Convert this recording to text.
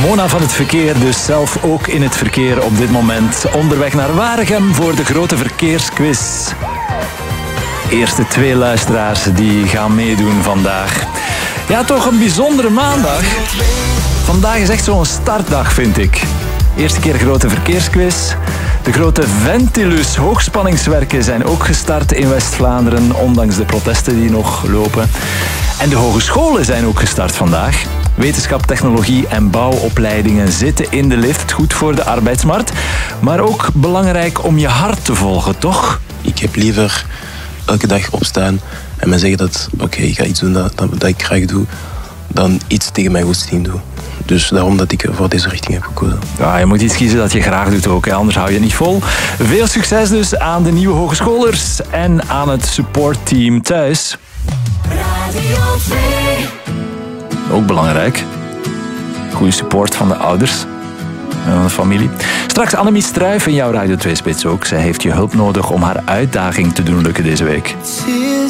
Mona van het verkeer, dus zelf ook in het verkeer op dit moment. Onderweg naar Waregem voor de grote verkeersquiz. Eerste 2 luisteraars die gaan meedoen vandaag. Ja, toch een bijzondere maandag. Vandaag is echt zo'n startdag, vind ik. Eerste keer grote verkeersquiz. De grote Ventilus hoogspanningswerken zijn ook gestart in West-Vlaanderen, ondanks de protesten die nog lopen. En de hogescholen zijn ook gestart vandaag. Wetenschap, technologie en bouwopleidingen zitten in de lift. Goed voor de arbeidsmarkt, maar ook belangrijk om je hart te volgen, toch? Ik heb liever elke dag opstaan en me zeggen dat ik ga iets doen dat ik graag doe, dan iets tegen mijn goesting doe. Dus daarom dat ik voor deze richting heb gekozen. Ja, je moet iets kiezen dat je graag doet ook, hè? Anders hou je het niet vol. Veel succes dus aan de nieuwe hogeschoolers en aan het supportteam thuis. Radio 2. Ook belangrijk. Goede support van de ouders en van de familie. Straks Annemie Struijf in jouw Radio 2-spits ook. Zij heeft je hulp nodig om haar uitdaging te doen lukken deze week.